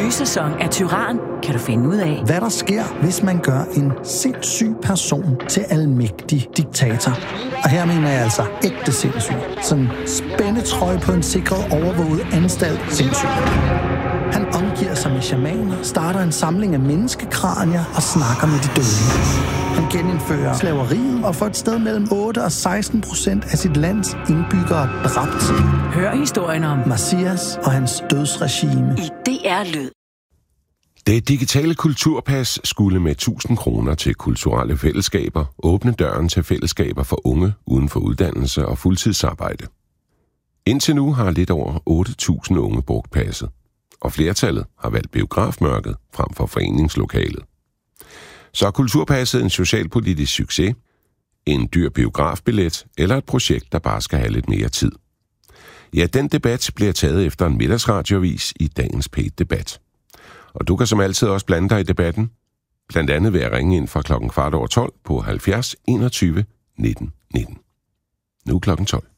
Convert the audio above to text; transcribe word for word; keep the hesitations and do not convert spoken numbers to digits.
nye sæson af Tyran kan du finde ud af, hvad der sker, hvis man gør en sindssyg person til almægtig diktator. Og her mener jeg altså ægte sindssyg. Sådan spændetrøje på en sikret, overvåget anstalt sindssyg. Han omgiver sig med shamaner, starter en samling af menneskekranier og snakker med de døde. Han genindfører slaveriet og får et sted mellem otte og seksten procent af sit lands indbyggere dræbt. Hør historien om Messias og hans dødsregime i D R Lyd. Det digitale kulturpas skulle med tusind kroner til kulturelle fællesskaber åbne døren til fællesskaber for unge uden for uddannelse og fuldtidsarbejde. Indtil nu har lidt over otte tusind unge brugt passet, og flertallet har valgt biografmørket frem for foreningslokalet. Så er kulturpasset en socialpolitisk succes, en dyr biografbillet eller et projekt, der bare skal have lidt mere tid? Ja, den debat bliver taget efter en middagsradioavis i dagens P et Debat. Og du kan som altid også blande dig i debatten, blandt andet ved at ringe ind fra klokken kvart over tolv på halvfjerds enogtyve nitten nitten. Nu klokken tolv.